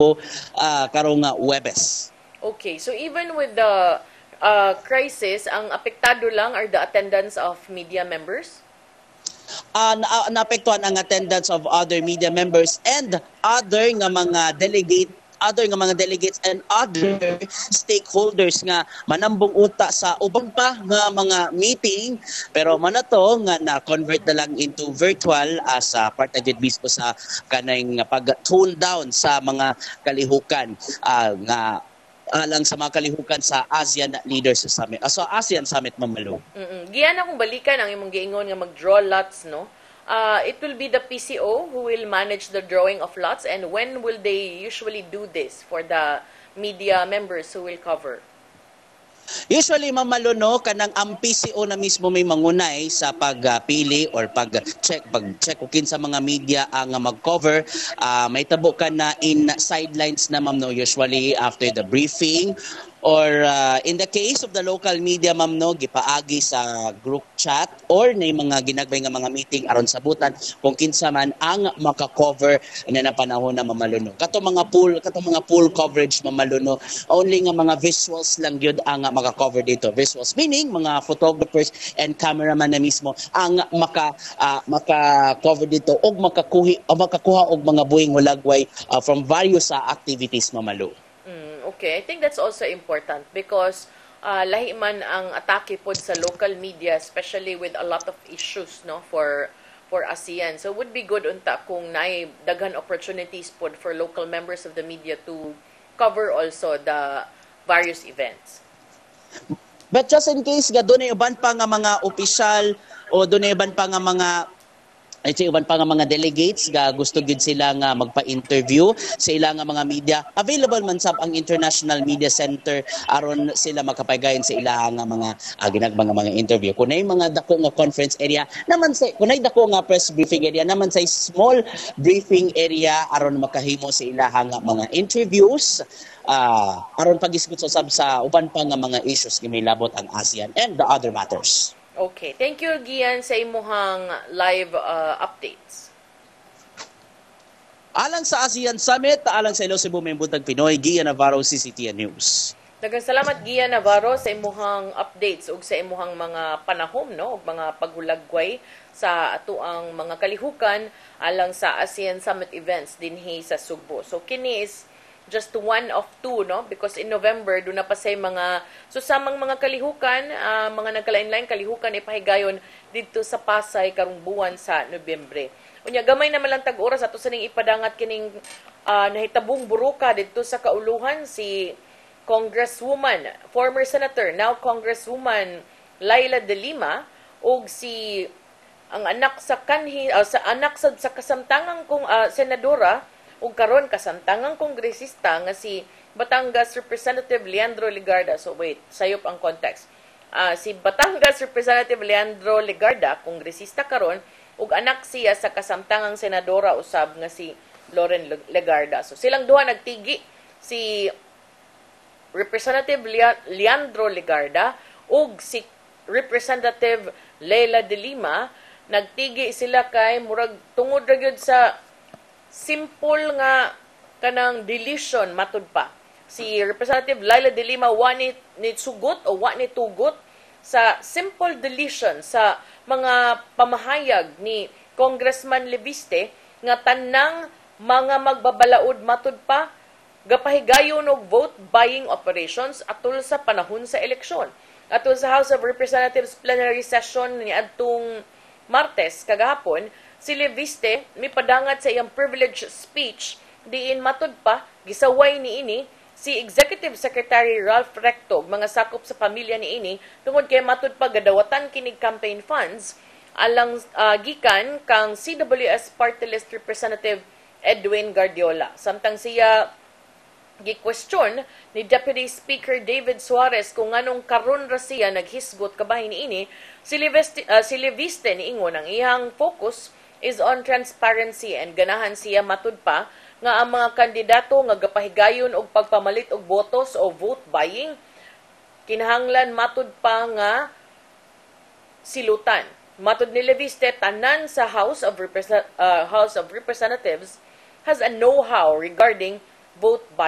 karong Webes. Okay, so even with the crisis, ang apektado lang are the attendance of media members? Naapektuhan ang attendance of other media members and other nga mga delegates and other stakeholders nga manambong uta sa ubang pa nga mga meeting, pero manato nga na-convert na lang into virtual as part na jud mismo sa kanang pag-tone down sa mga kalihukan nga alang sa mga kalihukan sa ASEAN Leaders Summit. So ASEAN Summit mamalo. Giyan akong balikan ang imong giingon nga mag-draw lots, no? It will be the PCO who will manage the drawing of lots, and when will they usually do this for the media members who will cover? Usually mamalo no kanang ang PCO na mismo may mangunay sa pagpili or pag-check kung kinsa mga media ang mag-cover. May tabo ka na in sidelines na ma'am no, usually after the briefing or in the case of the local media ma'am no, gipaagi sa group chat or na mga ginagbay nga mga meeting aron sabutan kung kinsa man ang maka-cover na panahon na mamaluno. Kato mga full coverage mamaluno, only nga mga visuals lang gyud ang maka-cover dito. Visuals meaning mga photographers and cameraman na mismo ang maka-cover dito og makakuha og mga buhing hulagway from various activities mamalo. Okay, I think that's also important because lahi man ang atake pod sa local media, especially with a lot of issues no for ASEAN. So would be good unta kung naay daghan opportunities pod for local members of the media to cover also the various events. But just in case ga dunay uban pa nga mga opisyal o dunay uban pa nga mga uban pa nga mga delegates ga gusto gid sila nga magpa-interview sa ilang nga mga media, available man sab ang International Media Center aron sila makapaygayon sa ilang nga mga ginagbang nga mga interview. Kunay mga dako nga conference area naman sa kunay dako nga press briefing area naman sa small briefing area aron makahimo sa ilang nga mga interviews aron pag-isgot sab sa uban pa nga mga issues nga may labot ang ASEAN and the other matters. Okay. Thank you, Gian, sa imuhang live updates. Alang sa ASEAN Summit, alang sa Cebu Buntag Pinoy, Gian Navarro, CCTN News. Daghang salamat, Gian Navarro, sa imuhang updates ug sa imuhang mga panahom, no, ug mga paghulagway sa atuang mga kalihukan alang sa ASEAN Summit events dinhi sa Sugbo. So kini is just one of two, no? Because in November, doon na pa say mga susamang mga kalihukan, mga nagkalain-lain kalihukan ipahigayon dito sa Pasay karong buwan sa Nobyembre. Unya gamay naman lang tag-oras ato sa ning ipadangat kining nahitabong buruka dito sa kauluhan si Congresswoman, former Senator, now Congresswoman Laila De Lima ug si ang anak sa sa kasamtangang senadora ug karon kasamtangang kongresista nga si Batangas Representative Leandro Legarda. So wait, sayop ang context. Si Batangas Representative Leandro Legarda, kongresista karon, ug anak siya sa kasamtangang senadora usab nga si Loren Legarda. So silang duha nagtigi, si Representative Leandro Legarda ug si Representative Leila De Lima, nagtigi sila kay murag tungod ra gyud sa simple nga kanang deletion matud pa. Si Representative Laila De Lima wa ni sugot o wa ni tugot sa simple deletion sa mga pamahayag ni Congressman Leviste nga tanang mga magbabalaod matud pa gapahigayon og vote buying operations atol sa panahon sa eleksyon. Atol sa House of Representatives plenary session ni adtong Martes kagahapon, si Leviste mipadangat sa iyang privilege speech diin matud pa gisaway niini si Executive Secretary Ralph Recto mga sakop sa pamilya niini tungod kay matud pa gadawatan kinig campaign funds alang gikan kang CWS Party List Representative Edwin Guardiola. Samtang siya gi-question ni Deputy Speaker David Suarez kung anong karon ra siya naghisgot kabahin niini, si Leviste niingon ang iyang focus is on transparency and ganahan siya matud pa nga ang mga kandidato nga gapahigayon og pagpamalit og botos o vote buying kinahanglan matud pa nga silutan. Matud ni Leviste, tanan sa House of Representatives has a know-how regarding vote